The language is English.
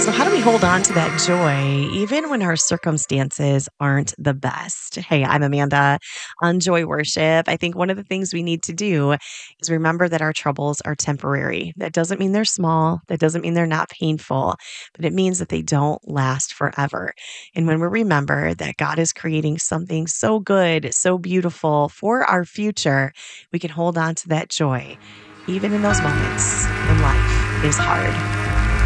So, how do we hold on to that joy even when our circumstances aren't the best? Hey, I'm Amanda on Joy Worship. I think one of the things we need to do is remember that our troubles are temporary. That doesn't mean they're small, that doesn't mean they're not painful, but it means that they don't last forever. And when we remember that God is creating something so good, so beautiful for our future, we can hold on to that joy even in those moments when life is hard.